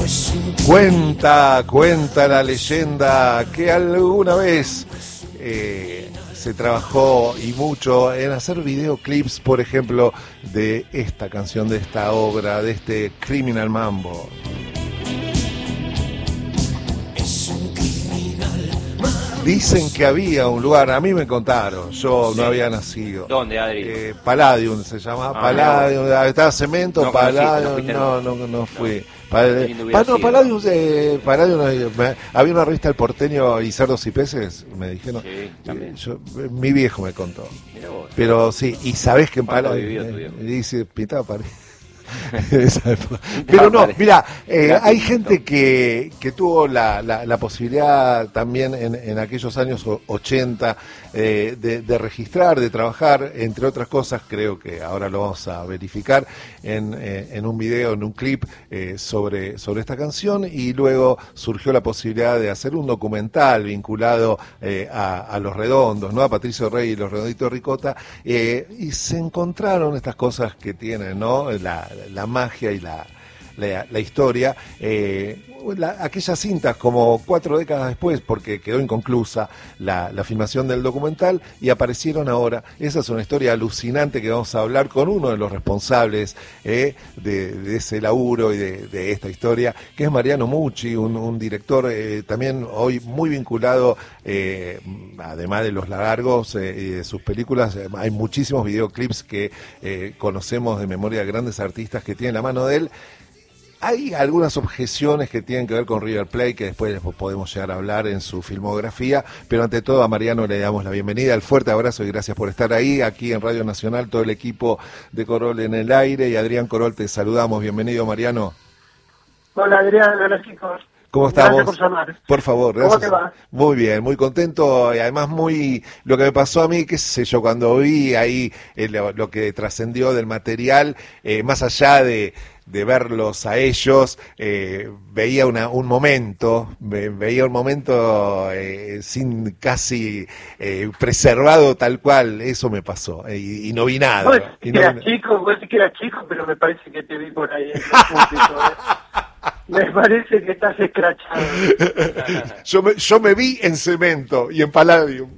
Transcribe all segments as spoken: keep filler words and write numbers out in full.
Cuenta, cuenta la leyenda que alguna vez eh, se trabajó y mucho en hacer videoclips, por ejemplo, de esta canción, de esta obra, de este Criminal Mambo. Dicen que había un lugar, a mí me contaron, yo sí. no había nacido. ¿Dónde, Adri? Eh, Palladium se llamaba, ah, Palladium, no. estaba Cemento, no, Palladium, no, no, no, no fui. No. Pa, pa, no, Palladium, eh, Palladium, me, había una revista El Porteño y Cerdos y Peces, me dijeron. Sí, también. Yo, mi viejo me contó. Vos, pero sí, y sabés que en Palladium, eh, dice, pintaba pared. Pero no, mira, eh, hay gente que, que tuvo la, la, la posibilidad también en, en aquellos años ochenta eh, de, de registrar, de trabajar, entre otras cosas, creo que ahora lo vamos a verificar en, eh, en un video, en un clip eh, sobre, sobre esta canción, y luego surgió la posibilidad de hacer un documental vinculado eh, a, a Los Redondos, ¿no? A Patricio Rey y Los Redonditos Ricota, eh, y se encontraron estas cosas que tienen, ¿no? La, la magia y la, la, la historia, eh, la, aquellas cintas como cuatro décadas después, porque quedó inconclusa la, la filmación del documental, y aparecieron ahora. Esa es una historia alucinante que vamos a hablar con uno de los responsables eh, de, de ese laburo y de, de esta historia, que es Mariano Mucci, un, un director eh, también hoy muy vinculado, eh, además de los largos eh, y de sus películas, eh, hay muchísimos videoclips que eh, conocemos de memoria de grandes artistas que tienen la mano de él. Hay algunas objeciones que tienen que ver con River Plate, que después podemos llegar a hablar en su filmografía, pero ante todo a Mariano le damos la bienvenida, el fuerte abrazo y gracias por estar ahí, aquí en Radio Nacional, todo el equipo de Corol en el aire, y Adrián Corol, te saludamos. Bienvenido, Mariano. Hola, Adrián, hola chicos. ¿Cómo estamos? Gracias por llamar. Por favor, gracias. ¿Cómo te va? Muy bien, muy contento, y además muy, lo que me pasó a mí, qué sé yo, cuando vi ahí eh, lo, lo que trascendió del material, eh, más allá de de verlos a ellos, eh, veía una, un momento, ve, veía un momento eh, sin casi eh, preservado tal cual, eso me pasó, eh, y, y no vi nada. Vos y que no, eras chico, vos que eras chico, pero me parece que te vi por ahí. En público, ¿eh? Me parece que estás escrachado. yo, me, yo me vi en Cemento y en Palladium.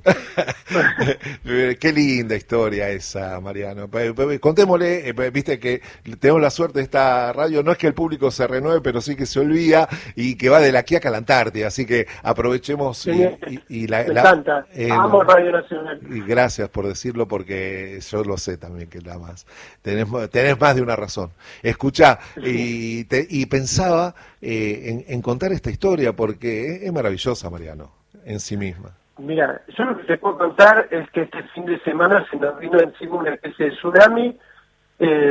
Qué linda historia esa, Mariano. Contémosle, viste que tenemos la suerte de esta radio, no es que el público se renueve, pero sí que se olvida, y que va de la Quiaca a la Antártida, así que aprovechemos. Sí, y, y, y la, me la, encanta, eh, amo Radio Nacional. Y gracias por decirlo, porque yo lo sé también que la más. Tenés, tenés más de una razón. Escuchá, sí. y, te, y pensaba eh, en, en contar esta historia, porque es, es maravillosa, Mariano, en sí misma. Mira, yo lo que te puedo contar es que este fin de semana se nos vino encima una especie de tsunami. Eh,